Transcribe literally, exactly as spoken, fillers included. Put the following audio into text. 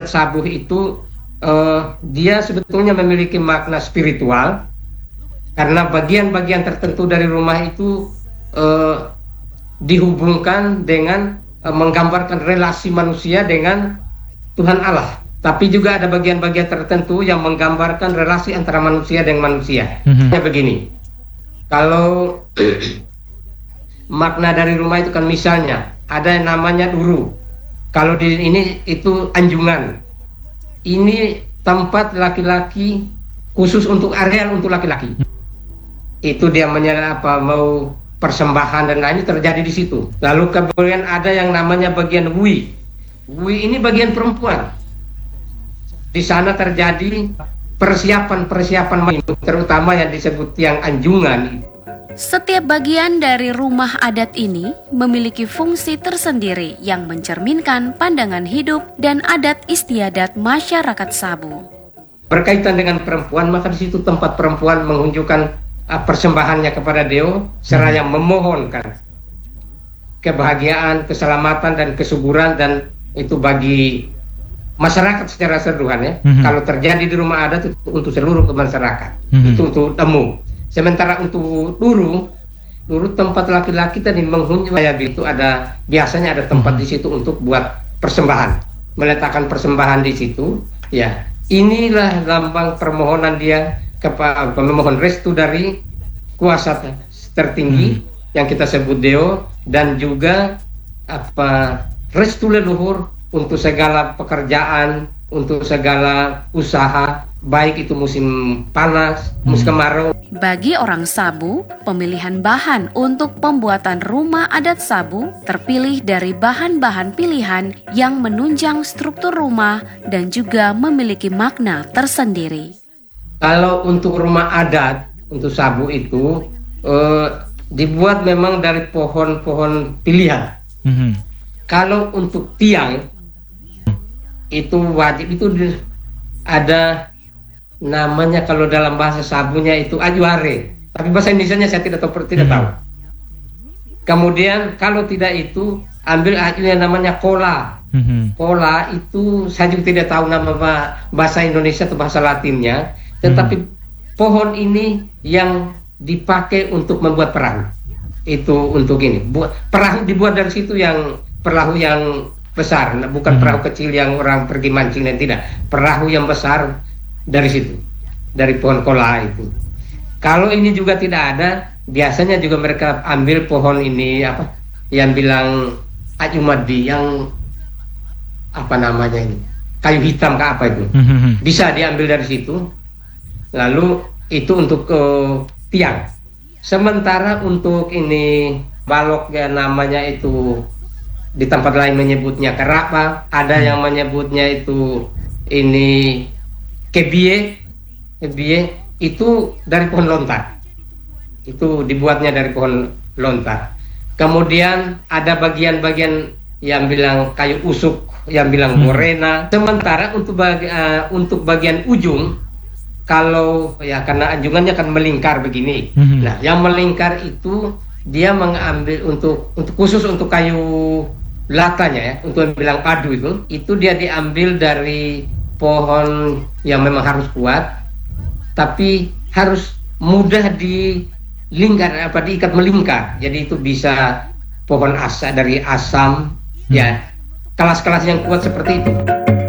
sabu itu uh, dia sebetulnya memiliki makna spiritual karena bagian-bagian tertentu dari rumah itu uh, dihubungkan dengan uh, menggambarkan relasi manusia dengan Tuhan Allah. Tapi juga ada bagian-bagian tertentu yang menggambarkan relasi antara manusia dengan manusia. Mm-hmm. Ya begini, kalau makna dari rumah itu kan misalnya ada yang namanya duru. Kalau di ini itu anjungan. Ini tempat laki-laki khusus untuk areal untuk laki-laki. Itu dia menyala apa mau persembahan dan lainnya terjadi di situ. Lalu kemudian ada yang namanya bagian wui. Wui ini bagian perempuan. Di sana terjadi persiapan-persiapan terutama yang disebut tiang anjungan. Setiap bagian dari rumah adat ini memiliki fungsi tersendiri yang mencerminkan pandangan hidup dan adat istiadat masyarakat Sabu. Berkaitan dengan perempuan, maka di situ tempat perempuan menunjukkan uh, persembahannya kepada Deo, seraya memohonkan kebahagiaan, keselamatan dan kesuburan, dan itu bagi masyarakat secara keseluruhan ya. Mm-hmm. Kalau terjadi di rumah adat itu untuk seluruh masyarakat, mm-hmm. itu untuk temu. Sementara untuk duru, duru tempat laki-laki tadi menghunjung itu ada biasanya ada tempat mm-hmm. di situ untuk buat persembahan, meletakkan persembahan di situ. Ya, inilah lambang permohonan dia kepada memohon restu dari kuasa tertinggi mm-hmm. yang kita sebut Deo, dan juga apa restu leluhur untuk segala pekerjaan, untuk segala usaha, baik itu musim panas, musim kemarau. Bagi orang Sabu, pemilihan bahan untuk pembuatan rumah adat Sabu terpilih dari bahan-bahan pilihan yang menunjang struktur rumah dan juga memiliki makna tersendiri. Kalau untuk rumah adat, untuk Sabu itu eh, dibuat memang dari pohon-pohon pilihan. Mm-hmm. Kalau untuk tiang, itu wajib itu ada namanya, kalau dalam bahasa Sabunya itu ajuare, tapi bahasa Indonesianya saya tidak tahu tidak tahu. Kemudian kalau tidak itu ambil yang namanya kola. Kola itu saya juga tidak tahu nama bahasa Indonesia atau bahasa Latinnya, tetapi pohon ini yang dipakai untuk membuat perahu. Itu untuk ini. Buat perahu dibuat dari situ, yang perahu yang besar, bukan hmm. perahu kecil yang orang pergi mancing, dan tidak, perahu yang besar dari situ, dari pohon kola itu. Kalau ini juga tidak ada, biasanya juga mereka ambil pohon ini apa, yang bilang ajumadi, yang apa namanya ini, kayu hitam ke apa itu, hmm. bisa diambil dari situ. Lalu itu untuk uh, tiang. Sementara untuk ini balok ya namanya itu, di tempat lain menyebutnya kerapa, ada yang menyebutnya itu ini kebie, kebie itu dari pohon lontar, itu dibuatnya dari pohon lontar. Kemudian ada bagian-bagian yang bilang kayu usuk, yang bilang morena. Sementara untuk bagi, uh, untuk bagian ujung, kalau ya karena anjungannya akan melingkar begini, mm-hmm. nah yang melingkar itu dia mengambil untuk untuk khusus untuk kayu latanya ya, untuk bilang padu itu, itu dia diambil dari pohon yang memang harus kuat, tapi harus mudah dilingkar apa diikat melingkar. Jadi itu bisa pohon asa dari asam, hmm. ya kelas-kelas yang kuat seperti itu.